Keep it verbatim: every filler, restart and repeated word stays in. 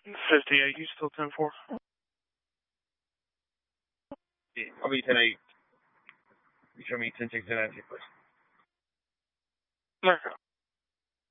fifty-eight, you still ten four? Yeah, I'll be ten eight. You show me ten six, ten nine, please. Okay.